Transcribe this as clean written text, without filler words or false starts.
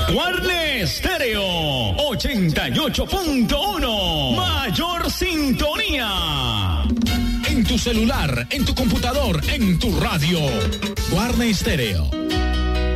Guarne Stereo 88.1. Mayor sintonía. En tu celular, en tu computador, en tu radio. Guarne Stereo.